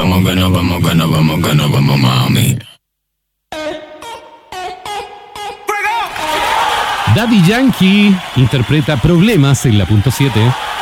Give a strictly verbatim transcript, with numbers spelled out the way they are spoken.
vamos, que nos vamos, que nos vamos, que nos vamos, mami. Daddy Yankee interpreta Problemas en la punto siete.